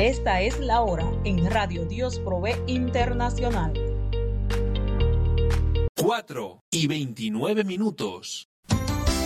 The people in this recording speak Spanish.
Esta es la hora en Radio Dios Provee Internacional. 4:29.